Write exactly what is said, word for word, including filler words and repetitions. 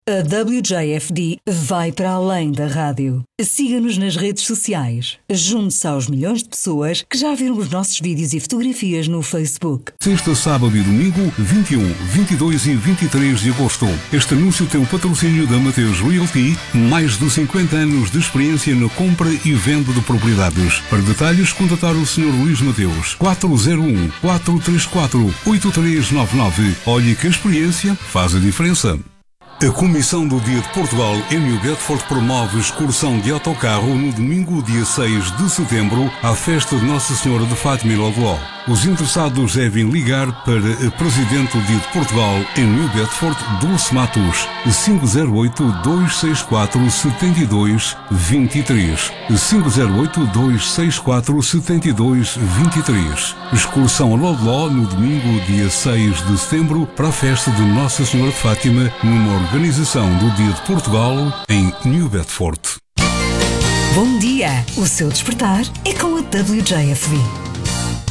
A W J F D vai para além da rádio. Siga-nos nas redes sociais. Junte-se aos milhões de pessoas que já viram os nossos vídeos e fotografias no Facebook. Sexta, sábado e domingo, vinte e um, vinte e dois e vinte e três de agosto. Este anúncio tem o patrocínio da Mateus Realty, mais de cinquenta anos de experiência na compra e venda de propriedades. Para detalhes, contatar o senhor Luís Mateus, quatro zero um, quatro três quatro, oito três nove nove. Olhe que a experiência faz a diferença. A Comissão do Dia de Portugal em New Bedford promove excursão de autocarro no domingo, dia seis de setembro, à festa de Nossa Senhora de Fátima em Lodló. Os interessados devem ligar para a Presidente do Dia de Portugal em New Bedford, Dulce Matos, cinco zero oito, dois seis quatro, sete dois dois três, cinco zero oito, dois seis quatro, sete dois dois três. Excursão a Lodló no domingo, dia seis de setembro, para a festa de Nossa Senhora de Fátima, numa organização do Dia de Portugal em New Bedford. Bom dia! O seu despertar é com a W J F D.